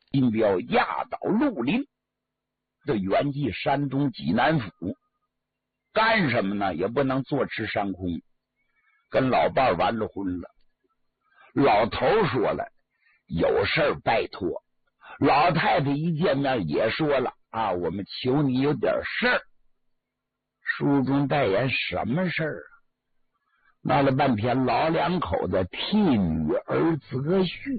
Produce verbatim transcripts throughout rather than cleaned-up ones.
金彪压倒绿林，这远继山东济南府，干什么呢？也不能坐吃山空，跟老伴儿完了婚了。老头说了，有事儿拜托。老太太一见面也说了啊，我们求你有点事儿。书中代言什么事儿啊？闹了半天，老两口子替女儿择婿。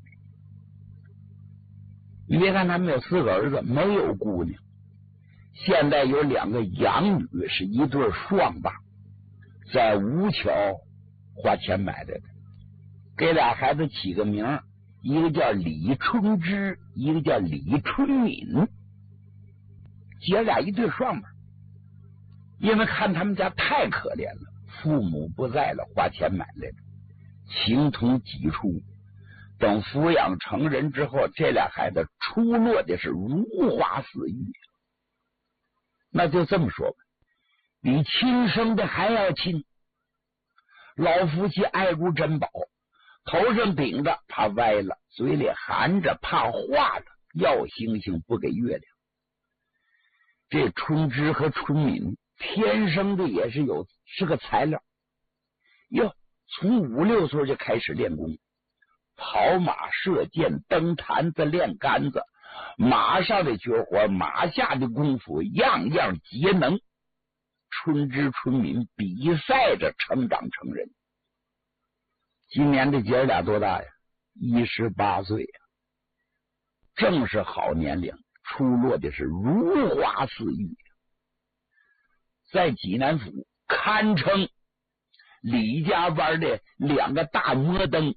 你别看他们有四个儿子，没有姑娘，现在有两个养女，是一对双吧，在吴桥花钱买来的，给俩孩子起个名，一个叫李春枝，一个叫李春敏，姐俩一对双吧。因为看他们家太可怜了，父母不在了，花钱买来的，情同己出。等抚养成人之后，这俩孩子出落的是如花似玉。那就这么说吧，比亲生的还要亲。老夫妻爱如珍宝，头上顶着怕歪了，嘴里含着怕化了，要星星不给月亮。这春枝和春敏天生的也是有是个材料哟，从五六岁就开始练功，跑马、射箭、蹬坛子、练杆子，马上的绝活，马下的功夫，样样皆能。春枝春敏比赛着成长成人。今年这姐俩多大呀？一十八岁呀，正是好年龄，出落的是如花似玉。在济南府堪称李家湾的两个大摩登，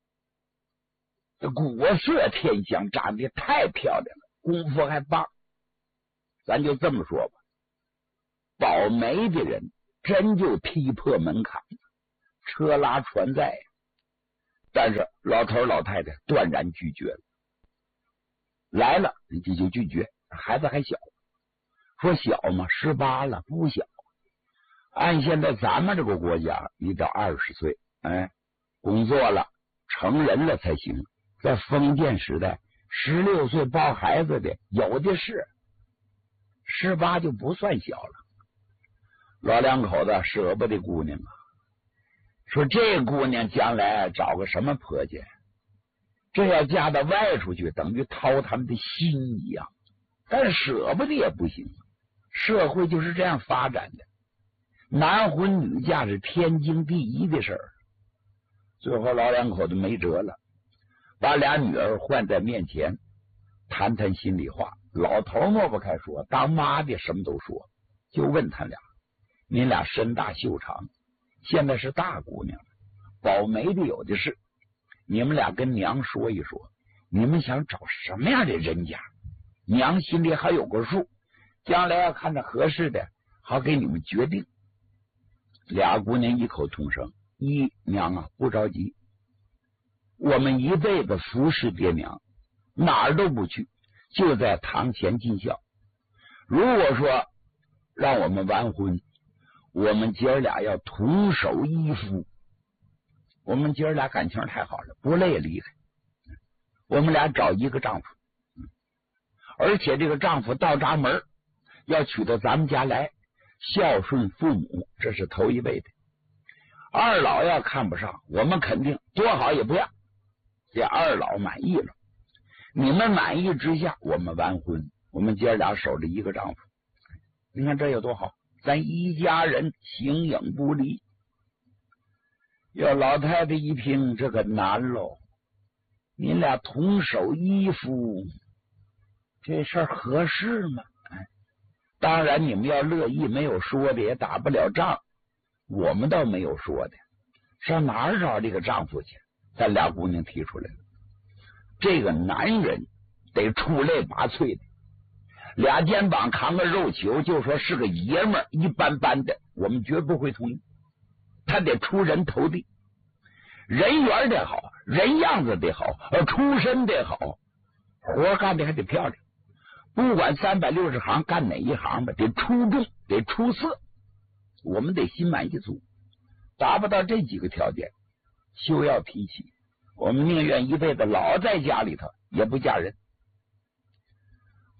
国色天香，长得太漂亮了，功夫还棒。咱就这么说吧，保媒的人真就踢破门槛了，车拉船载。但是老头老太太断然拒绝了，来了这就拒绝，孩子还小，说小嘛，十八了不小。按现在咱们这个国家，你得二十岁，哎，工作了成人了才行。在封建时代，十六岁抱孩子的有的是，十八就不算小了。老两口子舍不得姑娘啊，说这姑娘将来找个什么婆家，这要嫁到外出去，等于掏他们的心一样。但是舍不得也不行，社会就是这样发展的，男婚女嫁是天经地义的事儿。最后老两口子没辙了，把俩女儿换在面前，谈谈心里话。老头抹不开说，当妈的什么都说，就问他俩：你俩身大秀长，现在是大姑娘了，保媒的有的是，你们俩跟娘说一说，你们想找什么样的人家，娘心里还有个数，将来要看着合适的，好给你们决定。俩姑娘异口同声：一娘啊，不着急，我们一辈子服侍爹娘，哪儿都不去，就在堂前尽孝。如果说让我们完婚，我们姐儿俩要同守一夫。我们姐儿俩感情太好了，不累离开，我们俩找一个丈夫，而且这个丈夫到闸门要娶到咱们家来，孝顺父母，这是头一位的。二老要看不上，我们肯定多好也不要。这二老满意了，你们满意之下，我们完婚，我们姐俩守着一个丈夫。你看这有多好，咱一家人形影不离。要老太太一听，这个难喽，你俩同守一夫，这事儿合适吗？哎，当然你们要乐意，没有说的也打不了仗，我们倒没有说的。上哪儿找这个丈夫去？咱俩姑娘提出来了，这个男人得出类拔萃的，俩肩膀扛个肉球，就说是个爷们儿一般般的，我们绝不会同意。他得出人头地，人缘得好，人样子得好，出身得好，活干的还得漂亮。不管三百六十行干哪一行吧，得出众，得出色，我们得心满意足。达不到这几个条件，休要提起，我们宁愿一辈子老在家里头，也不嫁人。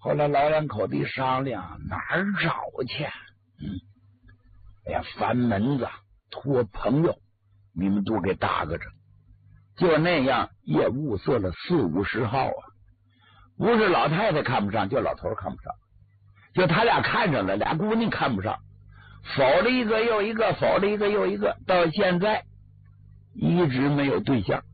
后来老两口子一商量，哪儿找去？嗯，哎呀，翻门子托朋友，你们都给搭个着。就那样也物色了四五十号啊，不是老太太看不上，就老头看不上，就他俩看上了，俩姑娘看不上，否了一个又一个，否了一个又一个，到现在一直没有对象。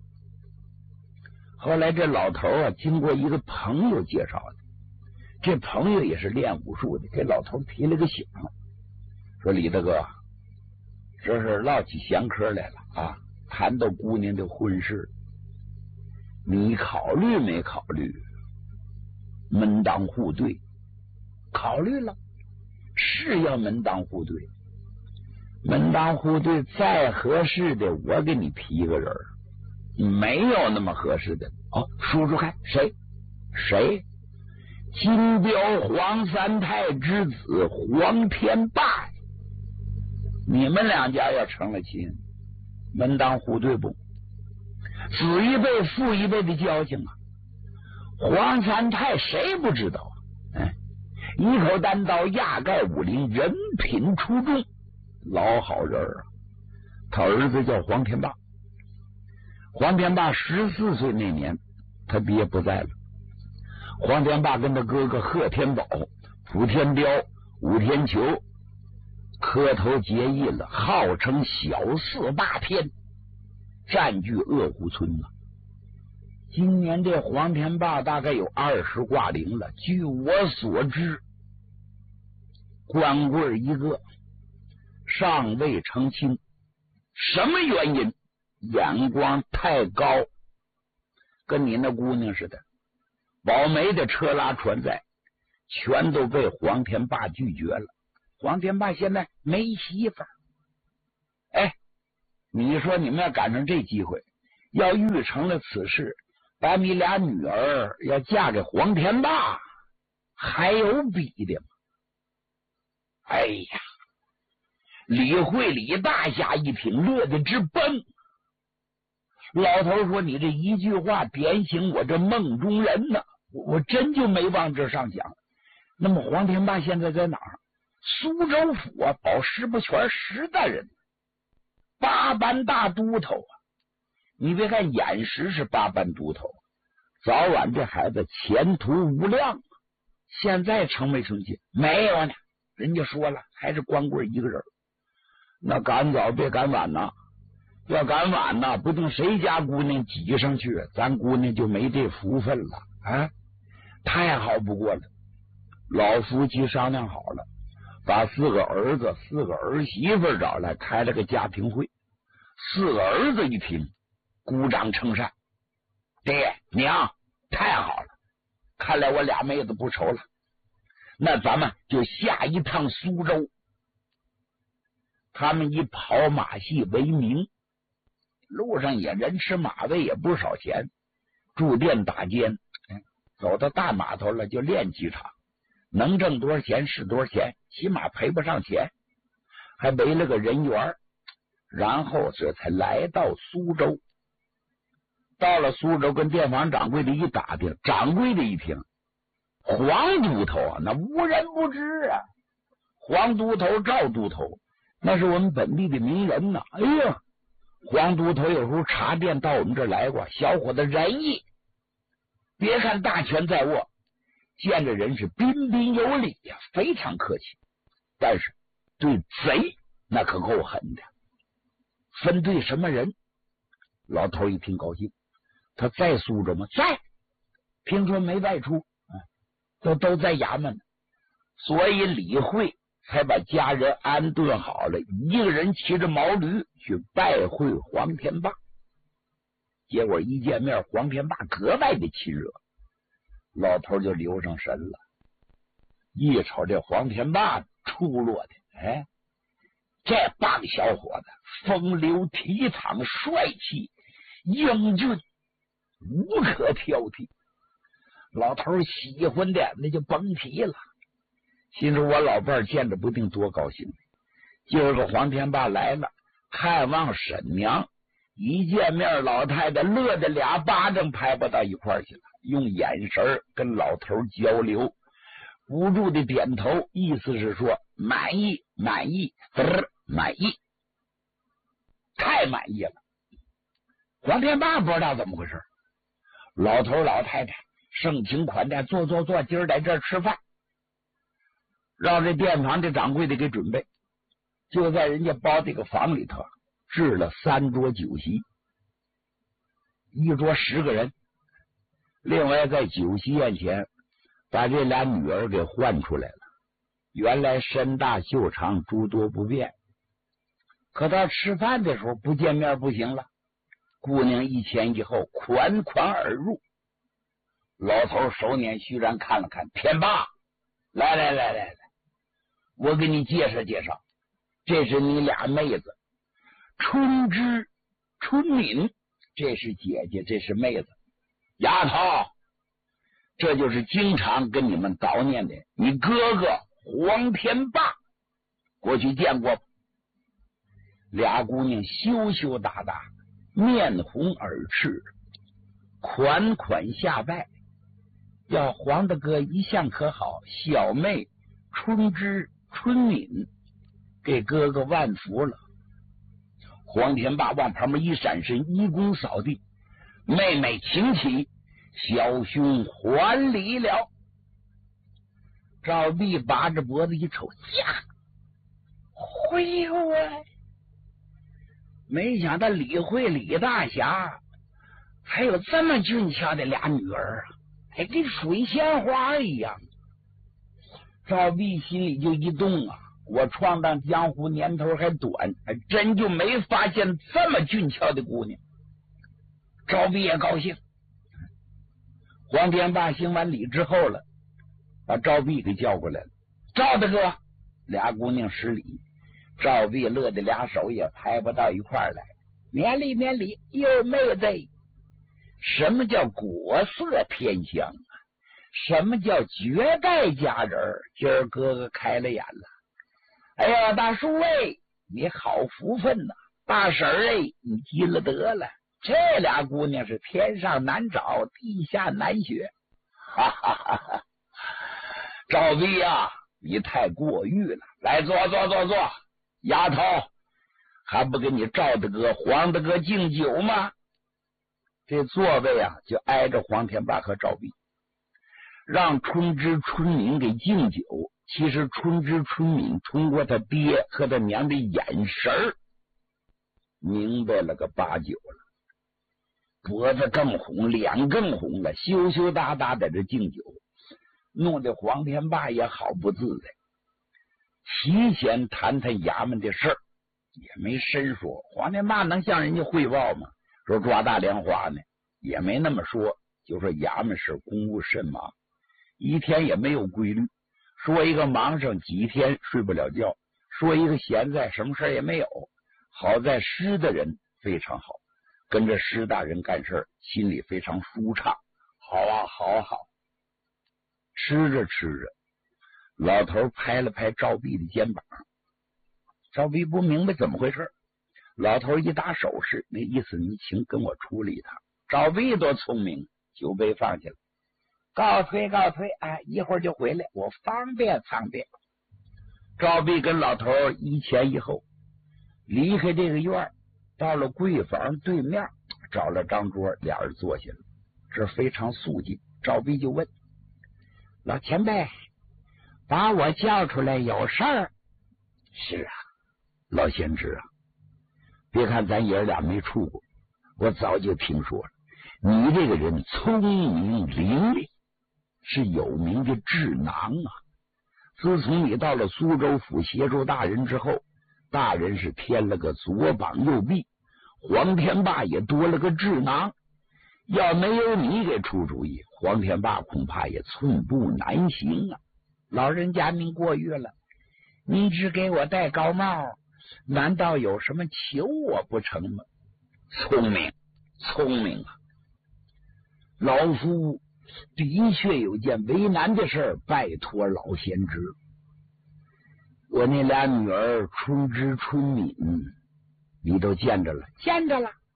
后来这老头啊，经过一个朋友介绍的，这朋友也是练武术的，给老头提了个醒，说李大哥，这是唠起闲嗑来了啊，谈到姑娘的婚事，你考虑没考虑门当户对？考虑了，是要门当户对，门当户对再合适的我给你批个人，没有那么合适的。哦，说说看，谁谁？金彪黄三太之子黄天霸，你们两家要成了亲，门当户对不？子一辈父一辈的交情啊！黄三太谁不知道啊？哎，一口单刀，压盖武林，人品出众，老好人啊！他儿子叫黄天霸。黄天霸十四岁那年，他爹不在了。黄天霸跟他哥哥贺天宝、普天彪、武天球磕头结义了，号称小四霸天，占据鄂湖村了。今年这黄天霸大概有二十挂零了。据我所知，光棍一个，尚未成亲。什么原因？眼光太高，跟你那姑娘似的。保媒的车拉船载，全都被黄天霸拒绝了。黄天霸现在没媳妇儿。哎，你说你们要赶上这机会，要遇成了此事，把你俩女儿要嫁给黄天霸，还有比的吗？哎呀，李慧李大侠一听，乐得直蹦。老头说：“你这一句话点醒我这梦中人呢，我真就没往这上想。那么黄天霸现在在哪儿？苏州府啊，保石不全石大人，八班大都头啊！你别看眼识是八班都头，早晚这孩子前途无量。现在成没成亲？没有呢。人家说了，还是光棍一个人。那赶早别赶晚呐。要赶晚呐，不定谁家姑娘挤上去，咱姑娘就没这福分了啊！太好不过了。老夫妻商量好了，把四个儿子、四个儿媳妇找来，开了个家庭会。四个儿子一听，鼓掌称善：“爹娘，太好了！看来我俩妹子不愁了。那咱们就下一趟苏州。”他们以跑马戏为名。路上也人吃马喂，也不少钱，住店打尖，走到大码头了就练几场，能挣多少钱是多少钱，起码赔不上钱，还围了个人缘。然后这才来到苏州。到了苏州，跟店房掌柜的一打听，掌柜的一听，黄都头啊，那无人不知啊。黄都头、赵都头，那是我们本地的名人呐。哎呀，黄都头有时候茶店到我们这儿来过，小伙子仁义，别看大权在握，见着人是彬彬有礼呀、啊，非常客气。但是对贼那可够狠的。分对什么人？老头一听高兴，他在苏州吗？在，听说没外出，都都在衙门，所以李慧才把家人安顿好了，一个人骑着毛驴去拜会黄天霸。结果一见面，黄天霸格外的亲热，老头就留上神了。一瞅这黄天霸出落的，哎，这棒小伙子风流倜傥，帅气英俊，无可挑剔。老头喜欢的那就甭提了。心说我老伴儿见着不定多高兴。今儿个黄天霸来了，看望沈娘， 一见面，老太太乐得俩巴掌拍不到一块儿去了，用眼神跟老头交流，不住的点头，意思是说满意满意嘚满意，太满意了。黄天霸不知道怎么回事，老头老太太盛情款待，坐坐坐，今儿在这儿吃饭，让这店房的掌柜的给准备，就在人家包这个房里头置了三桌酒席，一桌十个人，另外在酒席宴前把这俩女儿给唤出来了。原来身大袖长，诸多不便，可到吃饭的时候不见面不行了。姑娘一前一后，款款而入。老头手捻须髯看了看，天霸，来来来来来，我给你介绍介绍，这是你俩妹子，春枝、春敏，这是姐姐，这是妹子。丫头，这就是经常跟你们叨念的你哥哥黄天霸，过去见过。俩姑娘羞羞答答，面红耳赤，款款下拜，要黄大哥一向可好，小妹春枝、春敏给哥哥万福了。黄天霸往旁边一闪身，一躬扫地，妹妹请起，小兄还礼了。赵碧拔着脖子一瞅，呀，会呦喂！没想到李慧李大侠还有这么俊俏的俩女儿啊，还跟水仙花一样。赵碧心里就一动啊，我闯荡江湖年头还短，还真就没发现这么俊俏的姑娘。赵碧也高兴。黄天霸行完礼之后了，把赵碧给叫过来了。赵大哥，俩姑娘施礼。赵碧乐得俩手也拍不到一块儿来，免礼免礼，哟妹子，什么叫国色天香啊？什么叫绝代佳人？今儿哥哥开了眼了。哎呀，大叔哎，你好福分呐！大婶儿哎，你积了德了。这俩姑娘是天上难找，地下难学。哈哈哈哈！赵碧啊，你太过誉了。来，坐坐坐坐。丫头，还不给你赵大哥、黄大哥敬酒吗？这座位啊，就挨着黄天霸和赵碧，让春枝、春敏给敬酒。其实春枝、春敏通过他爹和他娘的眼神儿，明白了个八九了，脖子更红，脸更红了，羞羞答答在这敬酒，弄得黄天霸也好不自在。提前谈谈衙门的事儿，也没深说。黄天霸能向人家汇报吗？说抓大莲花呢，也没那么说，就说衙门是公务甚忙，一天也没有规律。说一个忙上几天睡不了觉，说一个闲在什么事也没有。好在施的人非常好，跟着施大人干事，心里非常舒畅。好啊，好啊好。吃着吃着，老头拍了拍赵碧的肩膀，赵碧不明白怎么回事，老头一打手势，那意思你请跟我处理一趟。赵碧多聪明，酒杯放下了，告退告退，哎，一会儿就回来，我方便方便。赵碧跟老头一前一后离开这个院，到了柜房对面，找了张桌，俩人坐下了。这非常肃静。赵碧就问老前辈，把我叫出来有事儿？是啊，老先知啊，别看咱爷俩没处过，我早就听说了，你这个人聪明伶俐，是有名的智囊啊。自从你到了苏州府协助大人之后，大人是添了个左膀右臂，黄天霸也多了个智囊。要没有你给出主意，黄天霸恐怕也寸步难行啊。老人家您过誉了，您只给我戴高帽，难道有什么求我不成吗？聪明聪明啊，老夫的确有件为难的事，拜托老先知。我那俩女儿春枝、春敏你都见着了？见着了。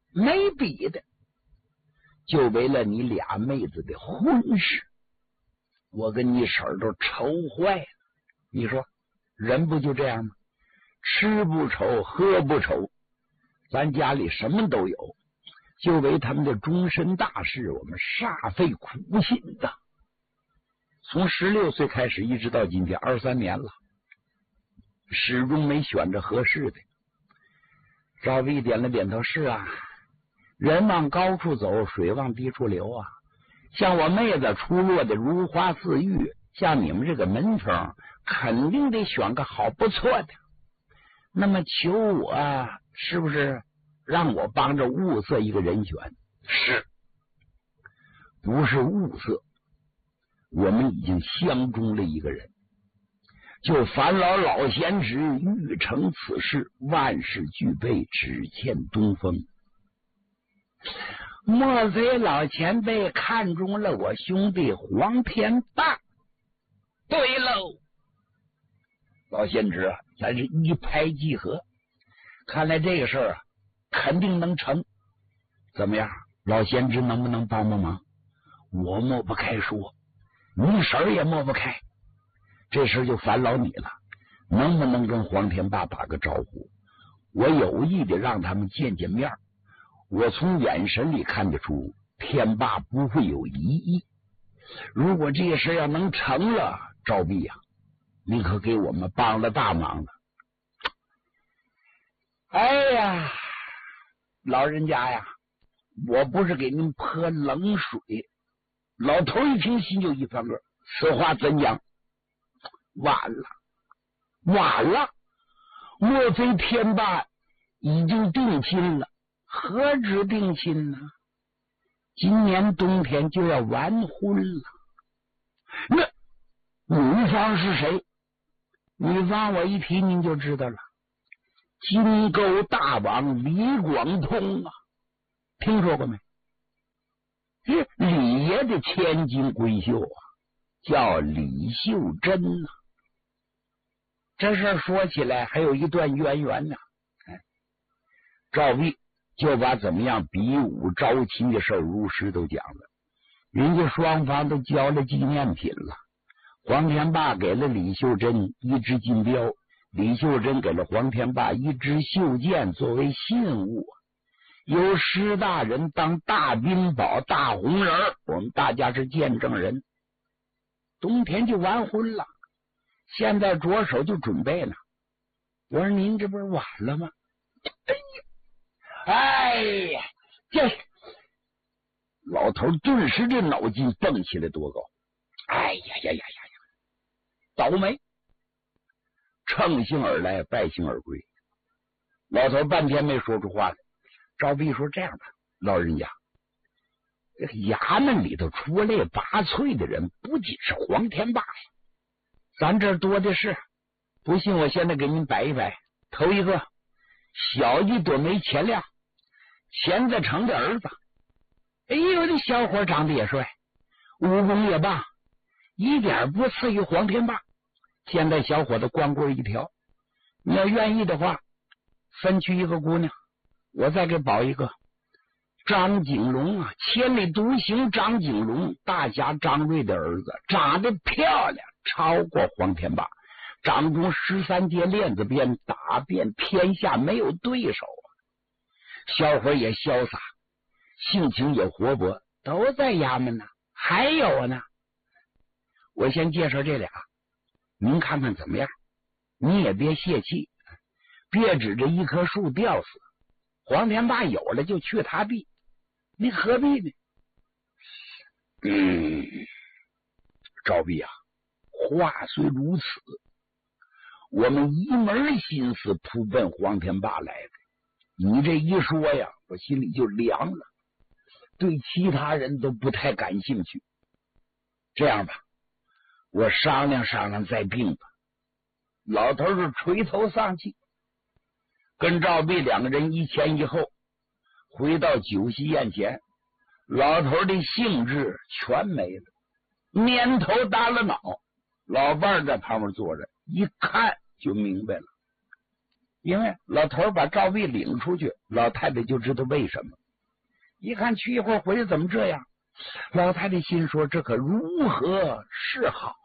没比的，就为了你俩妹子的婚事，我跟你婶儿都愁坏了。你说人不就这样吗？吃不愁，喝不愁，咱家里什么都有，就为他们的终身大事，我们煞费苦心的。从十六岁开始，一直到今天二三年了，始终没选着合适的。赵碧点了点头，是啊，人往高处走，水往低处流啊。像我妹子出落的如花似玉，像你们这个门风，肯定得选个好不错的。那么求我是不是让我帮着物色一个人选？是，不是物色，我们已经相中了一个人。就樊老老贤侄欲成此事，万事俱备，只欠东风。莫非老前辈看中了我兄弟黄天霸？对喽，老贤侄，咱是一拍即合，看来这个事儿啊，肯定能成。怎么样，老贤侄能不能帮帮忙？我抹不开说，你婶儿也抹不开，这事就烦劳你了。能不能跟黄天霸打个招呼？我有意的让他们见见面。我从眼神里看得出，天霸不会有疑义。如果这事要能成了，赵碧呀、啊，你可给我们帮了大忙了。哎呀，老人家呀，我不是给您泼冷水。老头一听心就一翻个，此话怎讲？晚了，晚了！莫非天霸已经定亲了？何止定亲呢？今年冬天就要完婚了。那女方是谁？女方我一提您就知道了，金钩大王李广通啊，听说过没？这李爷的千金闺秀啊，叫李秀珍啊。这事说起来还有一段渊源呢。哎，赵碧就把怎么样比武招亲的事如实都讲了，人家双方都交了纪念品了。黄天霸给了李秀珍一支金镖，李秀珍给了黄天霸一支袖剑作为信物，由施大人当大宾宝、大红人，我们大家是见证人。冬天就完婚了，现在着手就准备了。我说您这不是晚了吗？哎呀，这老头顿时这脑筋蹦起来多高！哎呀呀呀呀呀！倒霉，乘兴而来，败兴而归。老头半天没说出话来。赵碧说：“这样吧，老人家，这个衙门里头出类拔萃的人不仅是黄天霸呀，咱这多的是。不信，我现在给您摆一摆。头一个，小一朵梅钱亮，钱在成的儿子。哎呦，这小伙长得也帅，武功也棒，一点不次于黄天霸。现在小伙子光棍一条，你要愿意的话，分去一个姑娘，我再给保一个。张景龙啊，千里独行张景龙，大侠张瑞的儿子，长得漂亮，超过黄天霸，掌中十三节链子鞭，打遍天下没有对手啊。小伙也潇洒，性情也活泼，都在衙门呢。还有呢，我先介绍这俩，您看看怎么样？你也别泄气，别指着一棵树吊死。黄天霸有了就去他地，你何必呢？嗯，赵碧啊，话虽如此，我们一门心思扑奔黄天霸来的。你这一说呀，我心里就凉了，对其他人都不太感兴趣。这样吧，我商量商量再定吧。老头是垂头丧气，跟赵碧两个人一前一后回到酒席宴前，老头的兴致全没了，蔫头耷了脑。老伴在旁边坐着，一看就明白了，因为老头把赵碧领出去，老太太就知道为什么。 一看去一会儿回去怎么这样？老太太心说：这可如何是好